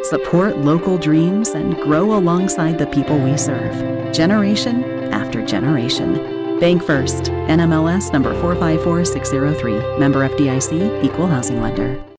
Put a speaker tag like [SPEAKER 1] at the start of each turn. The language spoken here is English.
[SPEAKER 1] support local dreams, and grow alongside the people we serve, generation after generation. Bank First, NMLS number 454603, member FDIC, equal housing lender.